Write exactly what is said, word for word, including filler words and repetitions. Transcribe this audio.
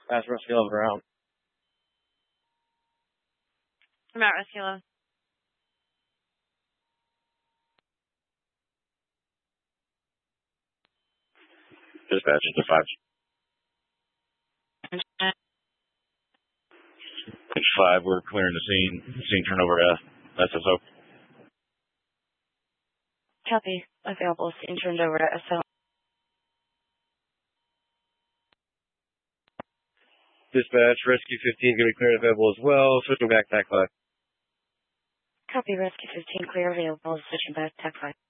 Pass Rescue eleven around. I'm at Rescue eleven. Dispatch into five. It's five, we're clearing the scene. Scene turnover to S S O. Copy. Available. Scene turned over to S S O. Dispatch, Rescue fifteen going to be clear and available as well. Switching back, T A C five. Copy. Rescue fifteen clear available. Switching back. T A C five.